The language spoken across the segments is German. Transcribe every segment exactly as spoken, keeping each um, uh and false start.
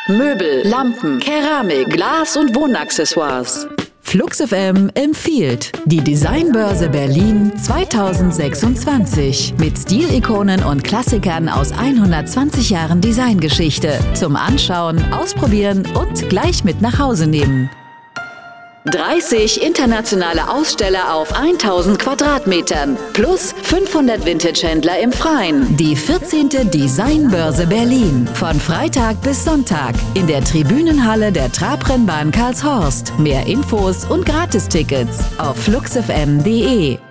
Möbel, Lampen, Keramik, Glas und Wohnaccessoires. Flux F M empfiehlt die Designbörse Berlin zweitausendsechsundzwanzig mit Stilikonen und Klassikern aus hundertzwanzig Jahren Designgeschichte. Zum Anschauen, Ausprobieren und gleich mit nach Hause nehmen. dreißig internationale Aussteller auf tausend Quadratmetern plus fünfhundert Vintage-Händler im Freien. Die vierzehnte Designbörse Berlin. Von Freitag bis Sonntag in der Tribünenhalle der Trabrennbahn Karlshorst. Mehr Infos und Gratistickets auf flux f m punkt d e.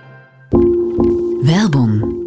Werbung.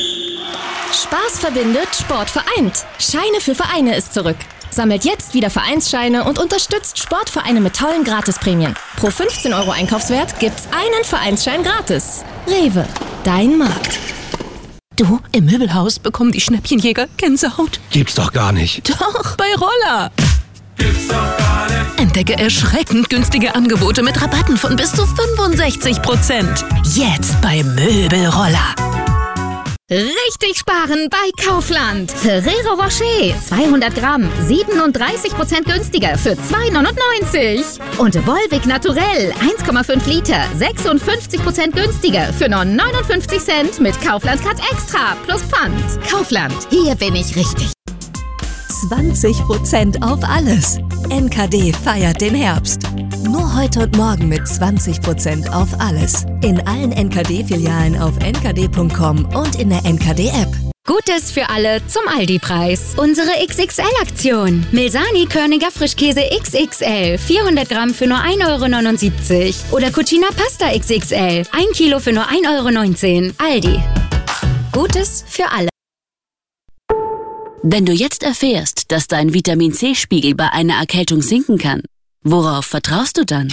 Spaß verbindet, Sport vereint. Scheine für Vereine ist zurück. Sammelt jetzt wieder Vereinsscheine und unterstützt Sportvereine mit tollen Gratisprämien. Pro fünfzehn Euro Einkaufswert gibt's einen Vereinsschein gratis. Rewe, dein Markt. Du, im Möbelhaus bekommen die Schnäppchenjäger Gänsehaut. Gibt's doch gar nicht. Doch, bei Roller. Gibt's doch gar nicht. Entdecke erschreckend günstige Angebote mit Rabatten von bis zu fünfundsechzig Prozent. Jetzt bei Möbelroller. Richtig sparen bei Kaufland. Ferrero Rocher, zweihundert Gramm, siebenunddreißig Prozent günstiger für zwei neunundneunzig. Und Volvic Naturell, eins Komma fünf Liter, sechsundfünfzig Prozent günstiger für nur neunundfünfzig Cent mit Kaufland Cut Extra plus Pfand. Kaufland, hier bin ich richtig. zwanzig Prozent auf alles. N K D feiert den Herbst. Nur heute und morgen mit zwanzig Prozent auf alles. In allen N K D-Filialen auf n k d punkt com und in der N K D-App. Gutes für alle zum Aldi-Preis. Unsere X X L-Aktion. Milsani Körniger Frischkäse X X L. vierhundert Gramm für nur ein Euro neunundsiebzig. Oder Cucina Pasta X X L. ein Kilo für nur ein Euro neunzehn. Aldi. Gutes für alle. Wenn du jetzt erfährst, dass dein Vitamin-C-Spiegel bei einer Erkältung sinken kann, worauf vertraust du dann?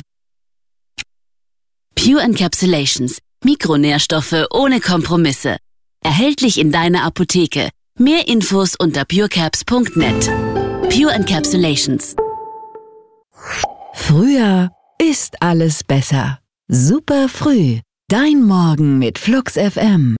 Pure Encapsulations. Mikronährstoffe ohne Kompromisse. Erhältlich in deiner Apotheke. Mehr Infos unter purecaps punkt net. Pure Encapsulations. Früher ist alles besser. Super früh. Dein Morgen mit Flux F M.